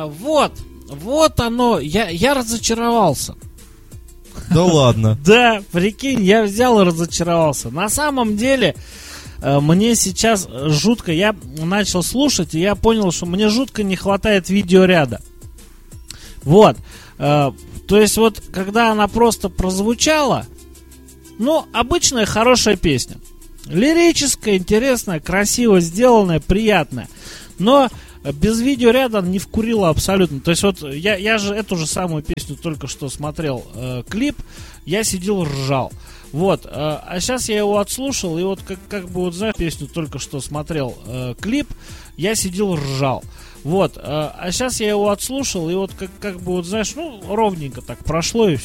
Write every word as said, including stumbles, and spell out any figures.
А, вот, вот оно, я, я разочаровался. Да ладно. Да, прикинь, я взял и разочаровался. На самом деле, мне сейчас жутко, я начал слушать, и я понял, что мне жутко не хватает видеоряда. Вот, то есть вот, когда она просто прозвучала, ну, обычная хорошая песня. Лирическая, интересная, красиво сделанная, приятная. Но без видеоряда не вкурила абсолютно. То есть вот я, я же эту же самую песню только что смотрел э, клип, я сидел, ржал. Вот, э, а сейчас я его отслушал, и вот как, как бы вот, знаешь, песню только что смотрел э, клип, я сидел, ржал. Вот, э, а сейчас я его отслушал, и вот как, как бы вот, знаешь, ну, ровненько так прошло, и все.